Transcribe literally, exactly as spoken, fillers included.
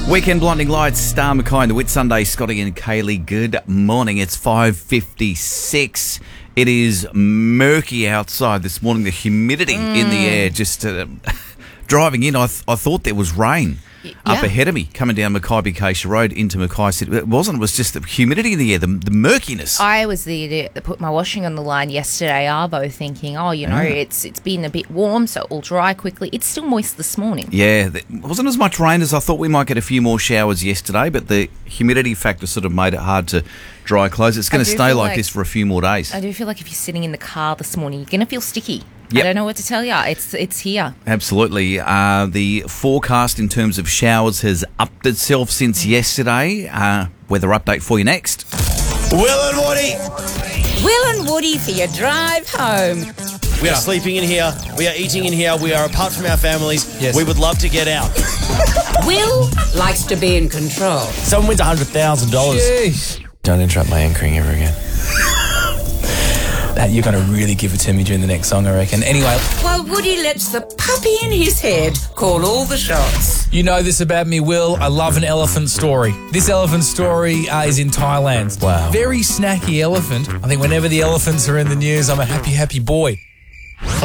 Weekend Blinding Lights, Star Mackay and the Whit Sunday, Scotty and Kaylee. Good morning. It's five fifty-six. It is murky outside this morning. The humidity mm. in the air. Just uh, driving in, I, th- I thought there was rain yeah. up ahead of me, coming down Mackay-Bukasia Road into Mackay City. It wasn't. It was just the humidity in the air, the, the murkiness. I was the idiot that put my washing on the line yesterday, Arvo, thinking, oh, you know, mm. it's it's been a bit warm, so it will dry quickly. It's still moist this morning. Yeah, there wasn't as much rain as I thought. We might get a few more showers yesterday, but the humidity factor sort of made it hard to dry clothes. It's going to stay like, like this for a few more days. I do feel like if you're sitting in the car this morning, you're going to feel sticky. Yep. I don't know what to tell you. It's it's here. Absolutely. Uh, the forecast in terms of showers has upped itself since mm. yesterday. Uh, weather update for you next. Will and Woody. Will and Woody for your drive home. We are sleeping in here. We are eating in here. We are apart from our families. Yes. We would love to get out. Will likes to be in control. Someone wins one hundred thousand dollars. Jeez. Don't interrupt my anchoring ever again. You're going to really give it to me during the next song, I reckon. Anyway. While Woody lets the puppy in his head call all the shots. You know this about me, Will. I love an elephant story. This elephant story uh, is in Thailand. Wow. Very snacky elephant. I think whenever the elephants are in the news, I'm a happy, happy boy.